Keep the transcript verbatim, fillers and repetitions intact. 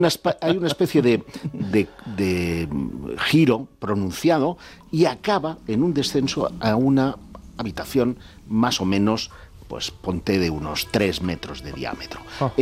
Una hay una especie de, de, de giro pronunciado y acaba en un descenso a una habitación más o menos, pues ponte de unos tres metros de diámetro. Oh.